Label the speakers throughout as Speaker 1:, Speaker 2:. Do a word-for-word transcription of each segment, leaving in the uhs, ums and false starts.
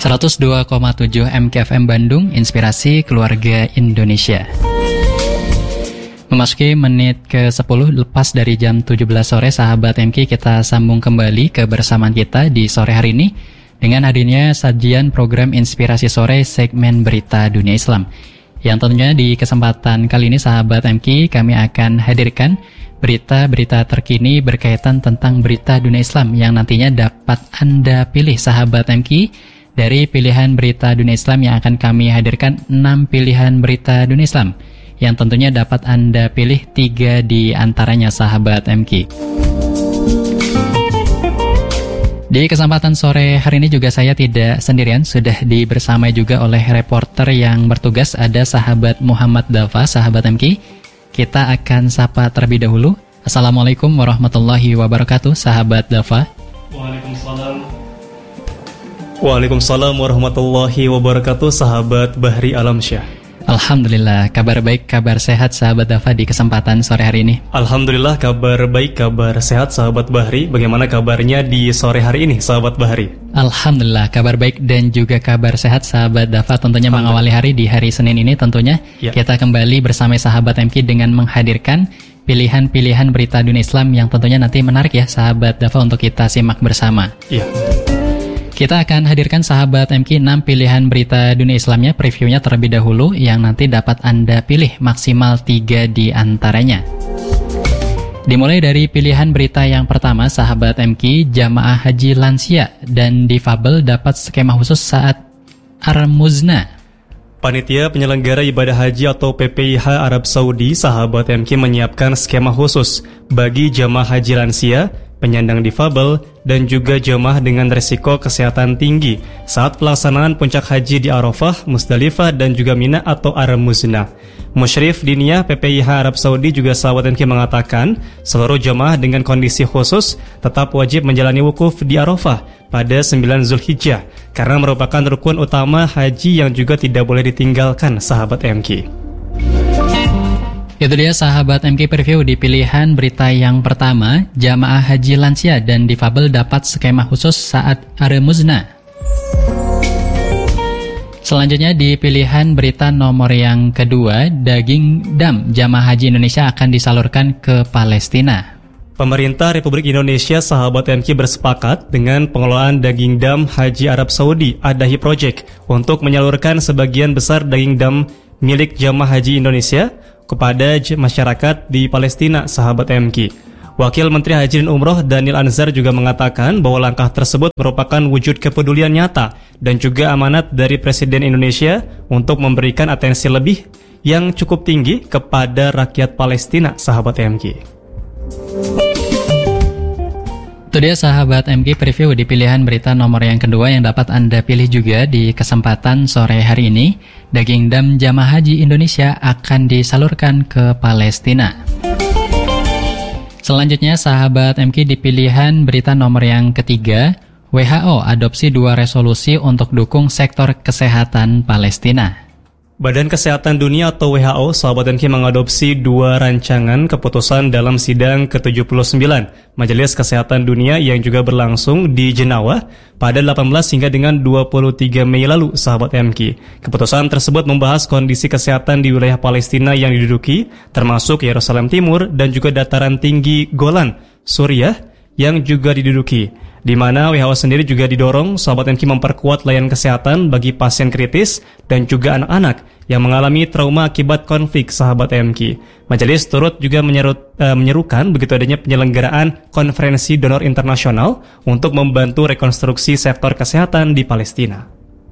Speaker 1: seratus dua koma tujuh M K F M Bandung, Inspirasi Keluarga Indonesia. Memasuki menit ke sepuluh lepas dari jam tujuh belas sore, sahabat M K, kita sambung kembali kebersamaan kita di sore hari ini dengan hadirnya sajian program Inspirasi Sore segmen Berita Dunia Islam. Yang tentunya di kesempatan kali ini, sahabat M K, kami akan hadirkan berita-berita terkini berkaitan tentang berita dunia Islam yang nantinya dapat Anda pilih, sahabat M K. Dari pilihan berita dunia Islam yang akan kami hadirkan enam pilihan berita dunia Islam yang tentunya dapat Anda pilih tiga di antaranya, sahabat M K. Di kesempatan sore hari ini juga saya tidak sendirian, sudah dibersamai juga oleh reporter yang bertugas, ada sahabat Muhammad Dafa, sahabat M K. Kita akan sapa terlebih dahulu. Assalamualaikum warahmatullahi wabarakatuh, sahabat Dafa.
Speaker 2: Waalaikumsalam. Waalaikumsalam warahmatullahi wabarakatuh, sahabat Bahri Alamsyah.
Speaker 1: Alhamdulillah, kabar baik, kabar sehat, sahabat Dafa di kesempatan sore hari ini.
Speaker 2: Alhamdulillah, kabar baik, kabar sehat, sahabat Bahri. Bagaimana kabarnya di sore hari ini, sahabat Bahri?
Speaker 1: Alhamdulillah, kabar baik dan juga kabar sehat, sahabat Dafa. Tentunya mengawali hari di hari Senin ini, tentunya ya, kita kembali bersama sahabat M K dengan menghadirkan pilihan-pilihan berita dunia Islam yang tentunya nanti menarik ya, sahabat Dafa, untuk kita simak bersama.
Speaker 2: Iya.
Speaker 1: Kita akan hadirkan, sahabat M K, enam pilihan berita dunia Islamnya, previewnya terlebih dahulu yang nanti dapat Anda pilih maksimal tiga di antaranya. Dimulai dari pilihan berita yang pertama, sahabat M K, jamaah haji lansia dan difabel dapat skema khusus saat Ar-Muzna.
Speaker 2: Panitia penyelenggara ibadah haji atau P P I H Arab Saudi, sahabat M K, menyiapkan skema khusus bagi jamaah haji lansia, penyandang difabel, dan juga jemaah dengan risiko kesehatan tinggi saat pelaksanaan puncak haji di Arafah, Musdalifah, dan juga Mina atau Ar-Muzna. Musyrif Diniyah P P I H Arab Saudi juga, sahabat M K, mengatakan seluruh jemaah dengan kondisi khusus tetap wajib menjalani wukuf di Arafah pada sembilan Zulhijjah karena merupakan rukun utama haji yang juga tidak boleh ditinggalkan, sahabat M K.
Speaker 1: Itu dia, sahabat M K, preview di pilihan berita yang pertama, jamaah haji lansia dan difabel dapat skema khusus saat Ar-Muzna. Selanjutnya di pilihan berita nomor yang kedua, daging dam jamaah haji Indonesia akan disalurkan ke Palestina.
Speaker 2: Pemerintah Republik Indonesia, sahabat M K, bersepakat dengan pengelolaan daging dam Haji Arab Saudi Adahi Project untuk menyalurkan sebagian besar daging dam milik jamaah haji Indonesia kepada masyarakat di Palestina, sahabat M K. Wakil Menteri Haji dan Umroh Daniel Anzar juga mengatakan bahwa langkah tersebut merupakan wujud kepedulian nyata dan juga amanat dari Presiden Indonesia untuk memberikan atensi lebih yang cukup tinggi kepada rakyat Palestina, sahabat M K.
Speaker 1: Itu dia, sahabat M K, preview di pilihan berita nomor yang kedua yang dapat Anda pilih juga di kesempatan sore hari ini. Daging dam jamaah haji Indonesia akan disalurkan ke Palestina. Selanjutnya, sahabat M K, di pilihan berita nomor yang ketiga, W H O adopsi dua resolusi untuk dukung sektor kesehatan Palestina.
Speaker 2: Badan Kesehatan Dunia atau W H O, sahabat M K, mengadopsi dua rancangan keputusan dalam sidang ke tujuh puluh sembilan Majelis Kesehatan Dunia yang juga berlangsung di Jenawa pada delapan belas hingga dengan dua puluh tiga Mei lalu, sahabat M K. Keputusan tersebut membahas kondisi kesehatan di wilayah Palestina yang diduduki, termasuk Yerusalem Timur dan juga dataran tinggi Golan, Suriah yang juga diduduki, di mana W H O sendiri juga didorong, sahabat M K, memperkuat layanan kesehatan bagi pasien kritis dan juga anak-anak yang mengalami trauma akibat konflik, sahabat M K. Majelis turut juga menyerut, uh, menyerukan begitu adanya penyelenggaraan konferensi donor internasional untuk membantu rekonstruksi sektor kesehatan di Palestina.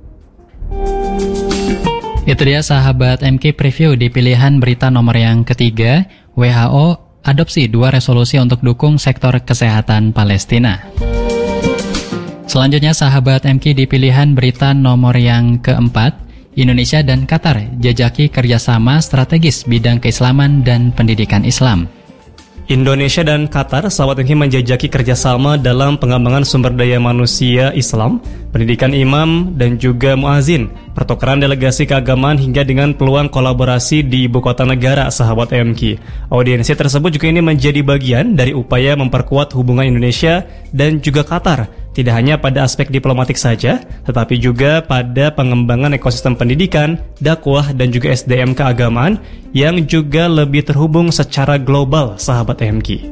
Speaker 1: Itu dia, sahabat M K, preview di pilihan berita nomor yang ketiga, W H O adopsi dua resolusi untuk dukung sektor kesehatan Palestina. Selanjutnya, sahabat M K, di pilihan berita nomor yang keempat, Indonesia dan Qatar jajaki kerjasama strategis bidang keislaman dan pendidikan Islam.
Speaker 2: Indonesia dan Qatar, sahabat M K, menjajaki kerjasama dalam pengembangan sumber daya manusia Islam, pendidikan imam dan juga muazin, pertukaran delegasi keagamaan hingga dengan peluang kolaborasi di ibu kota negara, sahabat M K. Audiensi tersebut juga ini menjadi bagian dari upaya memperkuat hubungan Indonesia dan juga Qatar tidak hanya pada aspek diplomatik saja, tetapi juga pada pengembangan ekosistem pendidikan, dakwah, dan juga S D M keagamaan yang juga lebih terhubung secara global, sahabat M K.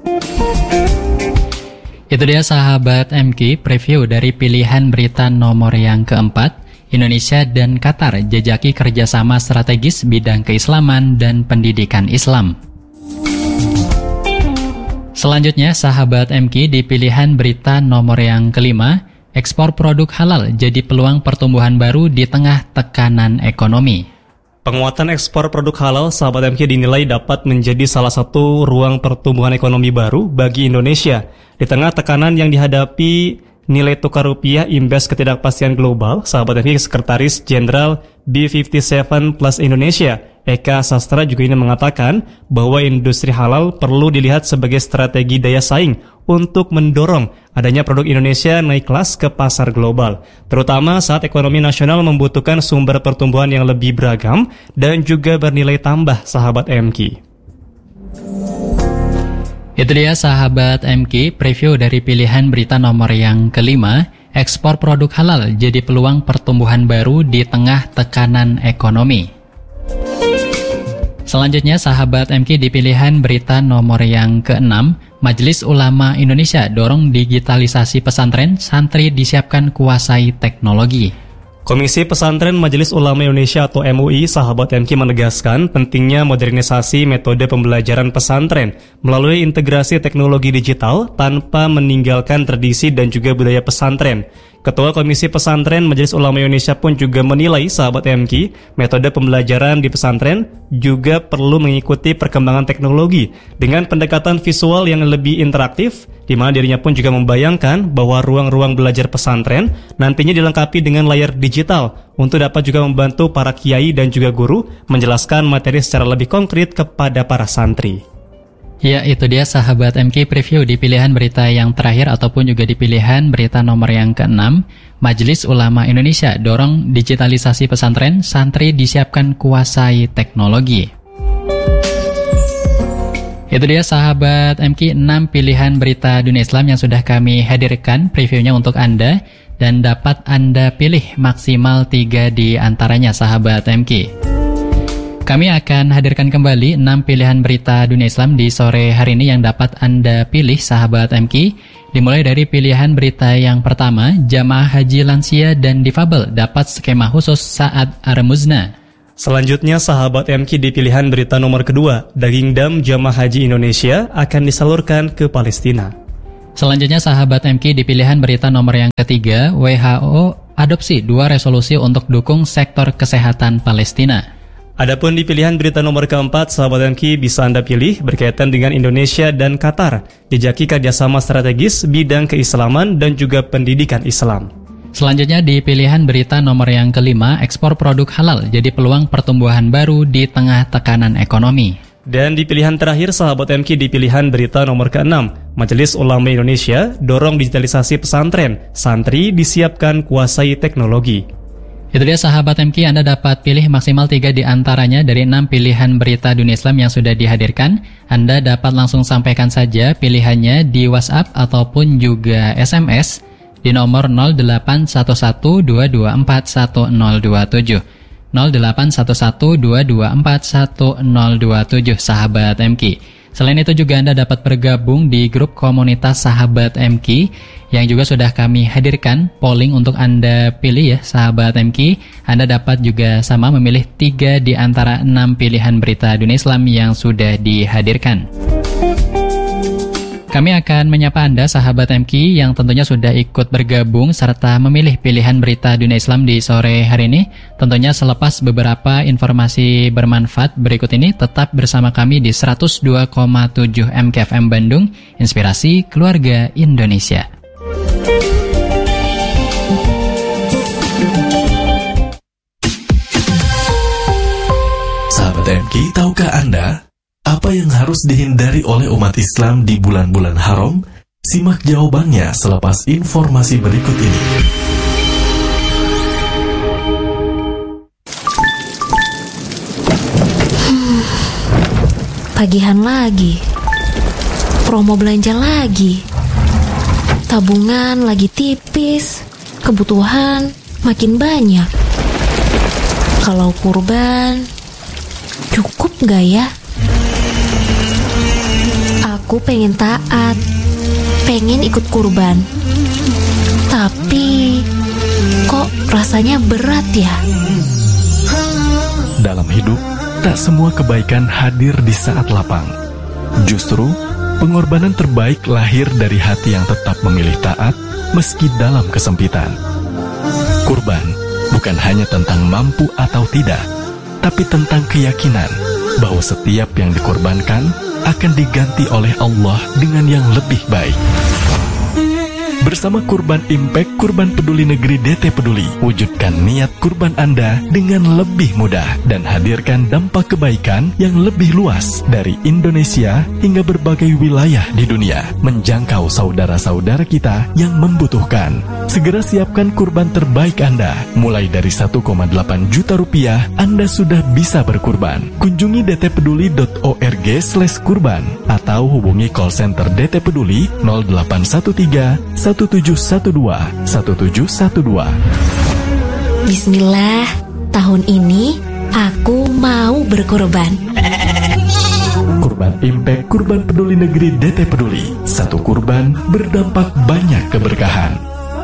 Speaker 1: Itu dia sahabat M K, preview dari pilihan berita nomor yang keempat. Indonesia dan Qatar jajaki kerjasama strategis bidang keislaman dan pendidikan Islam. Selanjutnya, sahabat M K, di pilihan berita nomor yang kelima, ekspor produk halal jadi peluang pertumbuhan baru di tengah tekanan ekonomi.
Speaker 2: Penguatan ekspor produk halal, sahabat M K, dinilai dapat menjadi salah satu ruang pertumbuhan ekonomi baru bagi Indonesia. Di tengah tekanan yang dihadapi nilai tukar rupiah imbas ketidakpastian global, sahabat M K, Sekretaris Jenderal B lima puluh tujuh Plus Indonesia, Eka Sastra, juga ini mengatakan bahwa industri halal perlu dilihat sebagai strategi daya saing untuk mendorong adanya produk Indonesia naik kelas ke pasar global, terutama saat ekonomi nasional membutuhkan sumber pertumbuhan yang lebih beragam dan juga bernilai tambah, sahabat M K.
Speaker 1: Itu dia sahabat M K, preview dari pilihan berita nomor yang kelima, ekspor produk halal jadi peluang pertumbuhan baru di tengah tekanan ekonomi. Selanjutnya sahabat M K, di pilihan berita nomor yang keenam, Majelis Ulama Indonesia dorong digitalisasi pesantren, santri disiapkan kuasai teknologi.
Speaker 2: Komisi Pesantren Majelis Ulama Indonesia atau M U I, sahabat M K, menegaskan pentingnya modernisasi metode pembelajaran pesantren melalui integrasi teknologi digital tanpa meninggalkan tradisi dan juga budaya pesantren. Ketua Komisi Pesantren Majelis Ulama Indonesia pun juga menilai, sahabat M K, metode pembelajaran di pesantren juga perlu mengikuti perkembangan teknologi dengan pendekatan visual yang lebih interaktif, di mana dirinya pun juga membayangkan bahwa ruang-ruang belajar pesantren nantinya dilengkapi dengan layar digital untuk dapat juga membantu para kiai dan juga guru menjelaskan materi secara lebih konkret kepada para santri.
Speaker 1: Ya, itu dia sahabat M K, preview di pilihan berita yang terakhir ataupun juga di pilihan berita nomor yang keenam, Majelis Ulama Indonesia dorong digitalisasi pesantren, santri disiapkan kuasai teknologi. Itu dia sahabat M K, enam pilihan berita dunia Islam yang sudah kami hadirkan previewnya untuk Anda, dan dapat Anda pilih maksimal tiga di antaranya, sahabat M K. Kami akan hadirkan kembali enam pilihan berita dunia Islam di sore hari ini yang dapat Anda pilih, sahabat M K. Dimulai dari pilihan berita yang pertama, jamaah haji lansia dan difabel dapat skema khusus saat Ar-Muzna.
Speaker 2: Selanjutnya, sahabat M K, di pilihan berita nomor kedua, daging dam jamaah haji Indonesia akan disalurkan ke Palestina.
Speaker 1: Selanjutnya, sahabat M K, di pilihan berita nomor yang ketiga, W H O adopsi dua resolusi untuk dukung sektor kesehatan Palestina.
Speaker 2: Adapun di pilihan berita nomor keempat, sahabat M K, bisa Anda pilih berkaitan dengan Indonesia dan Qatar, dijaki kerjasama strategis bidang keislaman dan juga pendidikan Islam.
Speaker 1: Selanjutnya di pilihan berita nomor yang kelima, ekspor produk halal jadi peluang pertumbuhan baru di tengah tekanan ekonomi.
Speaker 2: Dan di pilihan terakhir, sahabat M K, di pilihan berita nomor keenam, Majelis Ulama Indonesia dorong digitalisasi pesantren, santri disiapkan kuasai teknologi.
Speaker 1: Itu dia sahabat M K, Anda dapat pilih maksimal tiga di antaranya dari enam pilihan berita dunia Islam yang sudah dihadirkan. Anda dapat langsung sampaikan saja pilihannya di WhatsApp ataupun juga S M S di nomor nol delapan satu satu dua dua empat satu nol dua tujuh nol delapan satu satu dua dua empat satu nol dua tujuh, sahabat M K. Selain itu juga Anda dapat bergabung di grup komunitas sahabat M K yang juga sudah kami hadirkan polling untuk Anda pilih, ya sahabat M K. Anda dapat juga sama memilih tiga di antara enam pilihan berita dunia Islam yang sudah dihadirkan. Kami akan menyapa Anda sahabat M K yang tentunya sudah ikut bergabung serta memilih pilihan berita dunia Islam di sore hari ini. Tentunya selepas beberapa informasi bermanfaat berikut ini, tetap bersama kami di seratus dua koma tujuh M K F M Bandung, Inspirasi Keluarga Indonesia.
Speaker 3: Sahabat M K, tahukah Anda apa yang harus dihindari oleh umat Islam di bulan-bulan haram? Simak jawabannya selepas informasi berikut ini.
Speaker 4: Hmm, tagihan lagi, promo belanja lagi. tabungan lagi tipis, kebutuhan makin banyak. Kalau kurban, cukup gak ya? Aku pengen taat, pengen ikut kurban. Tapi, kok rasanya berat ya?
Speaker 3: Dalam hidup, tak semua kebaikan hadir di saat lapang. Justru, pengorbanan terbaik lahir dari hati yang tetap memilih taat meski dalam kesempitan. Kurban bukan hanya tentang mampu atau tidak, tapi tentang keyakinan bahwa setiap yang dikorbankan akan diganti oleh Allah dengan yang lebih baik. Bersama Kurban Impact Kurban Peduli Negeri D T Peduli, wujudkan niat kurban Anda dengan lebih mudah dan hadirkan dampak kebaikan yang lebih luas dari Indonesia hingga berbagai wilayah di dunia, menjangkau saudara-saudara kita yang membutuhkan. Segera siapkan kurban terbaik Anda. Mulai dari satu koma delapan juta rupiah, Anda sudah bisa berkurban. Kunjungi d t peduli dot org slash kurban atau hubungi call center D T Peduli nol delapan satu tiga satu tujuh satu dua satu tujuh satu dua.
Speaker 4: Bismillah, tahun ini aku mau berkorban.
Speaker 3: Kurban Impact Kurban Peduli Negeri D T Peduli. Satu kurban berdampak banyak keberkahan.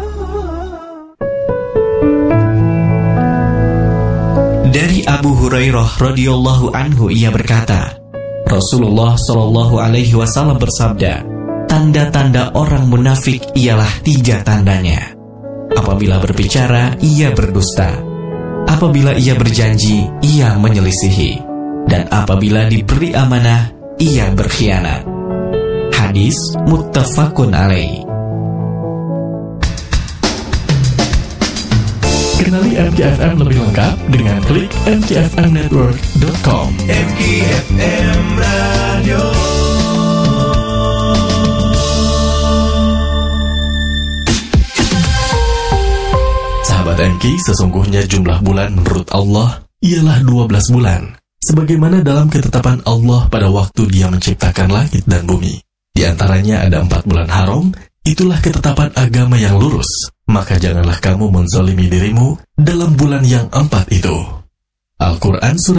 Speaker 5: Dari Abu Hurairah radhiyallahu anhu, ia berkata, Rasulullah shallallahu alaihi wasallam bersabda, tanda-tanda orang munafik ialah tiga tandanya. Apabila berbicara, ia berdusta. Apabila ia berjanji, ia menyelisihi. Dan apabila diberi amanah, ia berkhianat. Hadis muttafaqun alaih.
Speaker 3: Kenali M K F M lebih lengkap dengan klik m k f m network dot com.
Speaker 6: M K F M Radio.
Speaker 3: Sahabat M K, sesungguhnya jumlah bulan menurut Allah ialah dua belas bulan. Sebagaimana dalam ketetapan Allah pada waktu Dia menciptakan langit dan bumi. Di antaranya ada empat bulan haram, itulah ketetapan agama yang lurus. Maka janganlah kamu menzalimi dirimu dalam bulan yang empat itu. Al-Quran Surah